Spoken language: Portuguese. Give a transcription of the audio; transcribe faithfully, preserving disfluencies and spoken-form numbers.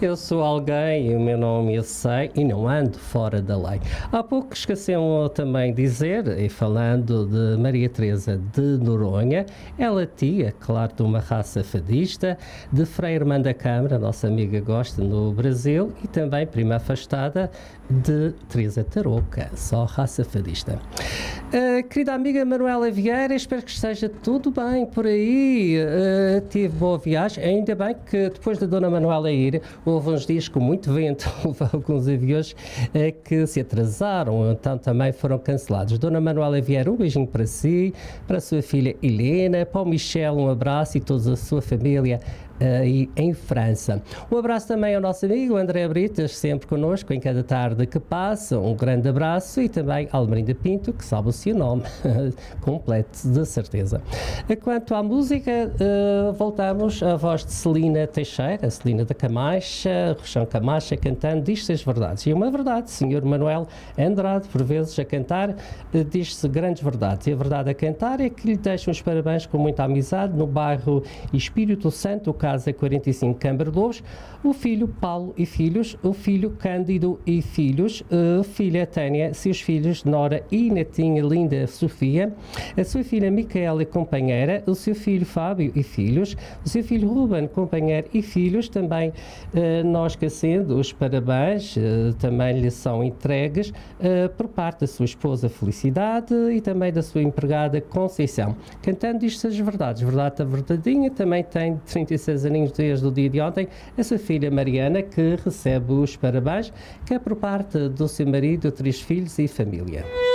Eu sou alguém e o meu nome eu sei e não ando fora da lei. Há pouco esquecemos também dizer, e falando de Maria Teresa de Noronha, ela tia, claro, de uma raça fadista, de Frei Irmã da Câmara, nossa amiga gosta no Brasil, e também prima afastada de Teresa Tarouca, só raça fadista. Uh, querida amiga Manuela Vieira, espero que esteja tudo bem por aí. Uh, tive boa viagem, ainda bem que depois da Dona Manuela ir, houve uns dias com muito vento, houve alguns aviões uh, que se atrasaram, então também foram cancelados. Dona Manuela Vieira, um beijinho para si, para a sua filha Helena, para o Michel, um abraço e toda a sua família aí em França. Um abraço também ao nosso amigo André Britas, sempre connosco em cada tarde que passa. Um grande abraço e também ao Almerinda Pinto, que sabe o seu nome completo, de certeza. Quanto à música, uh, voltamos à voz de Celina Teixeira, Celina da Camacha, Rochão Camacha, cantando Diz-se as Verdades. E é uma verdade, senhor Manuel Andrade, por vezes a cantar, uh, diz-se grandes verdades. E a verdade a cantar é que lhe deixam os parabéns com muita amizade no bairro Espírito Santo, o Casa quarenta e cinco Câmara de Lobos, o filho Paulo e filhos, o filho Cândido e filhos, a filha Tânia, seus filhos Nora e netinha linda Sofia, a sua filha Micaela e companheira, o seu filho Fábio e filhos, o seu filho Ruben, companheiro e filhos, também eh, nós esquecendo os parabéns, eh, também lhe são entregues eh, por parte da sua esposa Felicidade e também da sua empregada Conceição. Cantando isto as verdades, verdade a verdadeinha, também tem trinta e seis aninhos desde o dia de ontem, a sua filha Mariana, que recebe os parabéns, que é por parte do seu marido, três filhos e família.